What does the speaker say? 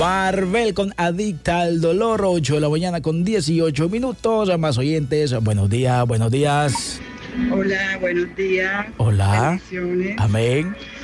Marvel con Adicta al Dolor, 8 de la mañana con 18 minutos. A más oyentes, buenos días, buenos días. Hola, buenos días. Hola. Bendiciones. Amén.